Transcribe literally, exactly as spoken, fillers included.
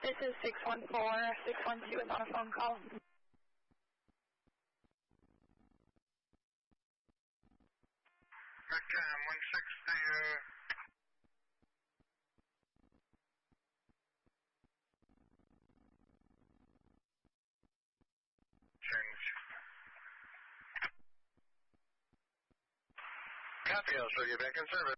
This is six one four, six one two is on a phone call. Okay, one sixty, uh... change. Copy, I'll show you back in service.